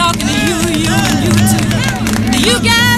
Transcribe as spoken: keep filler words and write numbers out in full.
talking to you, you, and you too. You got